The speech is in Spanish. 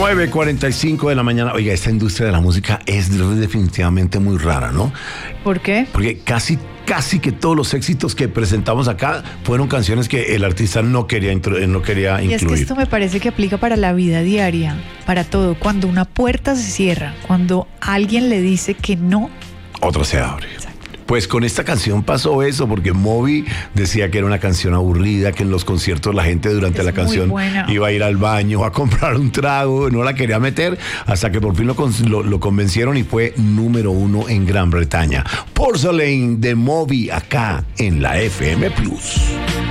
9:45 de la mañana. Oiga, esta industria de la música es definitivamente muy rara, ¿no? ¿Por qué? Porque casi que todos los éxitos que presentamos acá fueron canciones que el artista no quería incluir. Y es que esto me parece que aplica para la vida diaria, para todo. Cuando una puerta se cierra, cuando alguien le dice que no, otra se abre. Pues con esta canción pasó eso, porque Moby decía que era una canción aburrida, que en los conciertos la gente durante la canción iba a ir al baño a comprar un trago, no la quería meter, hasta que por fin lo convencieron y fue número 1 en Gran Bretaña. Porcelain de Moby acá en la FM Plus.